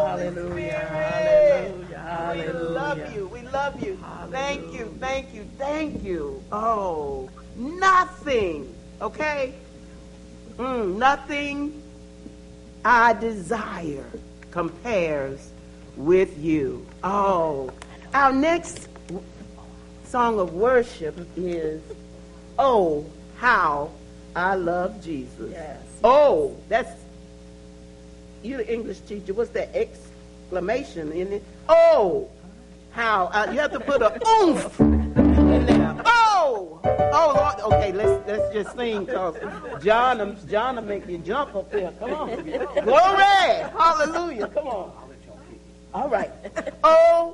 Hallelujah. Hallelujah. Hallelujah. We love you. We love you. Thank you. Thank you. Thank you. Oh, nothing. Okay? Nothing I desire compares with you. Oh, our next song of worship is Oh, How I Love Jesus. Yes. Oh, that's, you're the English teacher. What's that exclamation in it? Oh, how, you have to put a oomph in there. Oh, Lord. Okay, let's just sing, because John will make you jump up there. Come on. Glory. Hallelujah. Come on. All right. Oh.